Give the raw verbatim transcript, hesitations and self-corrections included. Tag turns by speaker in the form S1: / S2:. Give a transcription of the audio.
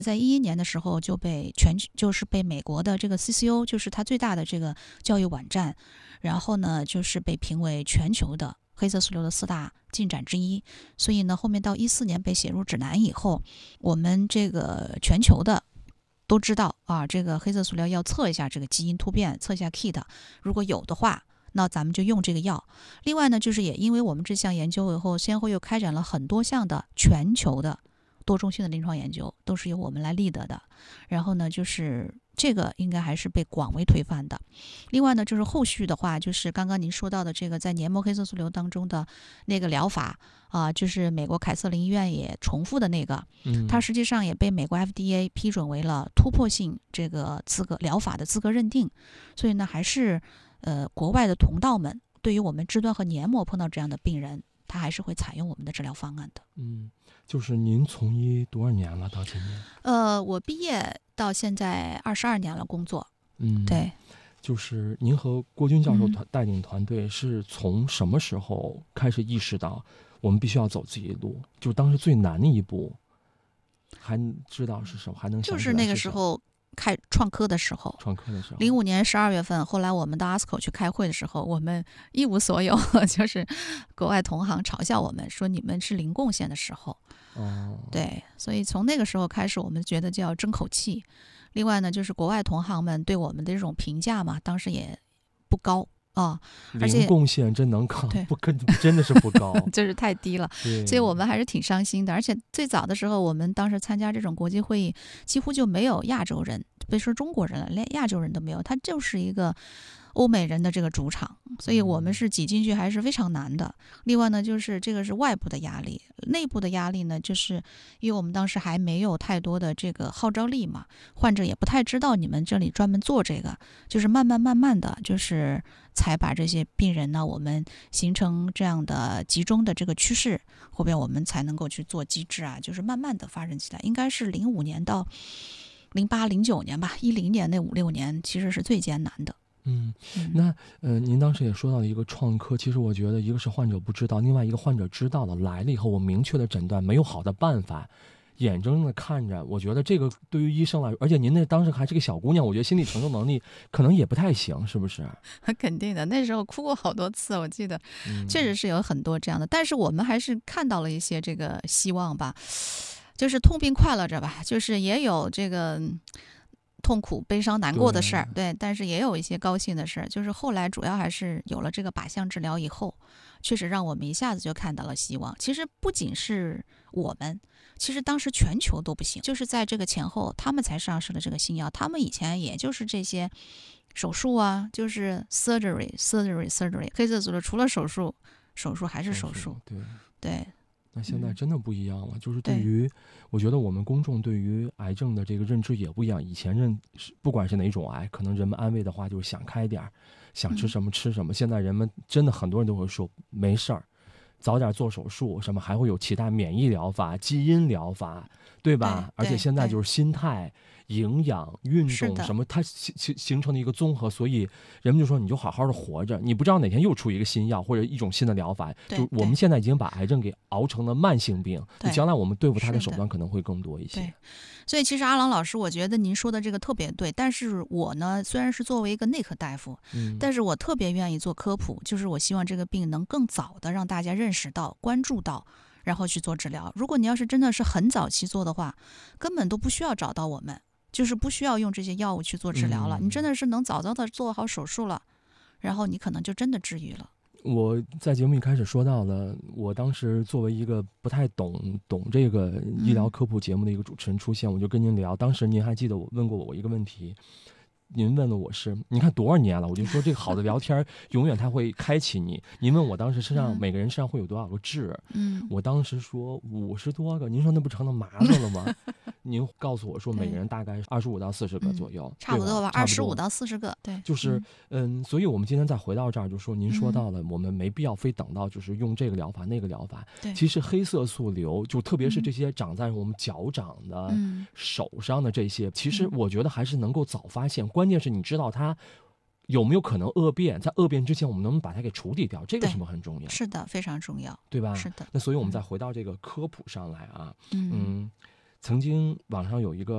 S1: 在一一年的时候就被全就是被美国的这个 C C O， 就是它最大的这个教育网站，然后呢就是被评为全球的黑色素瘤的四大进展之一。所以呢，后面到一四年被写入指南以后，我们这个全球的都知道啊，这个黑色素瘤要测一下这个基因突变，测一下 K I T， 如果有的话，那咱们就用这个药。另外呢，就是也因为我们这项研究以后，先后又开展了很多项的全球的多中心的临床研究，都是由我们来 lead 的。然后呢，就是这个应该还是被广为推翻的。另外呢，就是后续的话，就是刚刚您说到的这个在黏膜黑色素瘤当中的那个疗法啊、呃，就是美国凯瑟琳医院也重复的那个，
S2: 嗯，
S1: 它实际上也被美国 F D A 批准为了突破性这个资格疗法的资格认定。所以呢，还是呃国外的同道们对于我们肢端和黏膜碰到这样的病人，他还是会采用我们的治疗方案的。
S2: 嗯，就是您从医多少年了？到今年？
S1: 呃，我毕业到现在二十二年了，工作。
S2: 嗯，
S1: 对。
S2: 就是您和郭军教授
S1: 嗯
S2: 团带领团队是从什么时候开始意识到我们必须要走自己的路？就当时最难的一步，还知道是什么？还能想起来
S1: 就是那个时候开创科的时候，
S2: 创科的时候，
S1: 零五年十二月份，后来我们到 A S C O 去开会的时候，我们一无所有，就是国外同行嘲笑我们说你们是零贡献的时候。
S2: 哦，
S1: 对，所以从那个时候开始，我们觉得就要争口气。另外呢，就是国外同行们对我们的这种评价嘛，当时也不高啊，而且
S2: 零贡献真能高，
S1: 对
S2: 不跟真的是不高，
S1: 就是太低了，所以我们还是挺伤心的。而且最早的时候，我们当时参加这种国际会议，几乎就没有亚洲人，别说中国人了，连亚洲人都没有，它就是一个欧美人的这个主场，所以我们是挤进去还是非常难的。另外呢，就是这个是外部的压力，内部的压力呢，就是因为我们当时还没有太多的这个号召力嘛，患者也不太知道你们这里专门做这个，就是慢慢慢慢的就是才把这些病人呢，我们形成这样的集中的这个趋势，后边我们才能够去做机制啊，就是慢慢的发展起来。应该是零五年到零八零九年吧，一零年那五六年其实是最艰难的。
S2: 嗯，那呃，您当时也说到了一个创科，其实我觉得一个是患者不知道，另外一个患者知道了，来了以后我明确的诊断，没有好的办法，眼睁睁的看着，我觉得这个对于医生来说，而且您那当时还是个小姑娘，我觉得心理承受能力可能也不太行，是不是？
S1: 肯定的，那时候哭过好多次，我记得，
S2: 嗯、
S1: 确实是有很多这样的，但是我们还是看到了一些这个希望吧，就是痛并快乐着吧，就是也有这个痛苦、悲伤、难过的事儿，对，但是也有一些高兴的事儿。就是后来主要还是有了这个靶向治疗以后，确实让我们一下子就看到了希望。其实不仅是我们，其实当时全球都不行，就是在这个前后，他们才上市了这个新药。他们以前也就是这些手术啊，就是 surgery、surgery、surgery， 黑色素瘤除了手术，手术还是手术。
S2: 对
S1: 对。
S2: 那现在真的不一样了，嗯、就是对于，我觉得我们公众对于癌症的这个认知也不一样。以前认不管是哪种癌，可能人们安慰的话就是想开点，想吃什么吃什么。嗯、现在人们真的很多人都会说没事儿，早点做手术，什么还会有其他免疫疗法、基因疗法，对吧？
S1: 对
S2: 而且现在就是心态、营养、运动什么，它形形成了一个综合，所以人们就说你就好好的活着，你不知道哪天又出一个新药或者一种新的疗法。就我们现在已经把癌症给熬成了慢性病，将来我们对付它的手段可能会更多一些。
S1: 对，所以其实阿郎老师，我觉得您说的这个特别对。但是我呢，虽然是作为一个内科大夫，
S2: 嗯，
S1: 但是我特别愿意做科普，就是我希望这个病能更早的让大家认识到、关注到。然后去做治疗。如果你要是真的是很早期做的话，根本都不需要找到我们，就是不需要用这些药物去做治疗了。
S2: 嗯、
S1: 你真的是能早早的做好手术了，然后你可能就真的治愈了。
S2: 我在节目一开始说到了，我当时作为一个不太懂懂这个医疗科普节目的一个主持人出现，嗯、我就跟您聊。当时您还记得我问过我一个问题。您问了我是，你看多少年了？我就说这个好的聊天永远它会开启你。您问我当时身上、嗯、每个人身上会有多少个痣？嗯，我当时说五十多个。您说那不成了麻子了吗？您告诉我说每个人大概二十五到四十个左右，
S1: 嗯、差不多吧，二十五到四十个。对，
S2: 就是嗯，所以我们今天再回到这儿，就说您说到了，嗯、我们没必要非等到就是用这个疗法那个疗法。
S1: 对，
S2: 其实黑色素瘤就特别是这些长在我们脚掌的、嗯、手上的这些，其实我觉得还是能够早发现。关键是你知道它有没有可能恶变，在恶变之前我们能不能把它给处理掉，这个是不是很重要？
S1: 是的，非常重要，
S2: 对吧？
S1: 是的。
S2: 那所以我们再回到这个科普上来啊，
S1: 嗯，
S2: 嗯曾经网上有一个